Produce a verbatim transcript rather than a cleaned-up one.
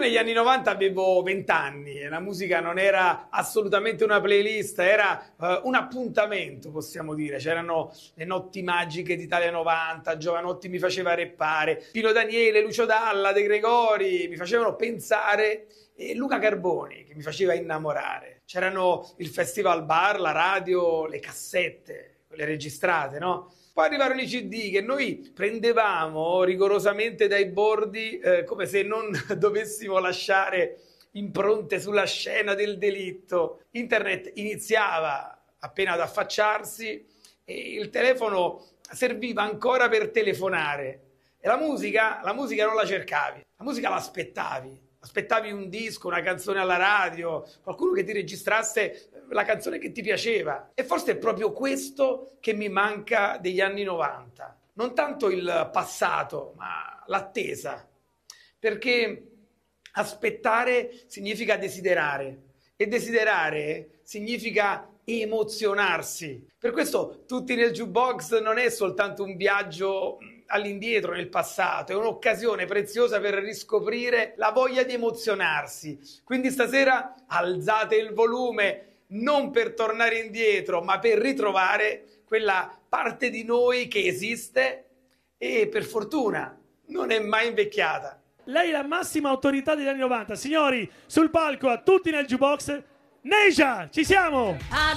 negli anni novanta avevo venti anni e la musica non era assolutamente una playlist, era uh, un appuntamento, possiamo dire. C'erano le notti magiche di Italia novanta, Giovanotti mi faceva reppare, Pino Daniele, Lucio Dalla, De Gregori mi facevano pensare, e Luca Carboni che mi faceva innamorare. C'erano il festival bar, la radio, le cassette, quelle registrate, no? Poi arrivarono i C D che noi prendevamo rigorosamente dai bordi eh, come se non dovessimo lasciare impronte sulla scena del delitto. Internet iniziava appena ad affacciarsi e il telefono serviva ancora per telefonare. E la musica, la musica non la cercavi, la musica l'aspettavi. Aspettavi un disco, una canzone alla radio, qualcuno che ti registrasse la canzone che ti piaceva. E forse è proprio questo che mi manca degli anni novanta. Non tanto il passato, ma l'attesa. Perché aspettare significa desiderare. E desiderare significa emozionarsi. Per questo Tutti nel Jukebox non è soltanto un viaggio all'indietro nel passato, è un'occasione preziosa per riscoprire la voglia di emozionarsi. Quindi stasera alzate il volume, non per tornare indietro, ma per ritrovare quella parte di noi che esiste e per fortuna non è mai invecchiata. Lei è la massima autorità degli anni novanta. Signori, sul palco a Tutti nel Jukebox, Neja, ci siamo!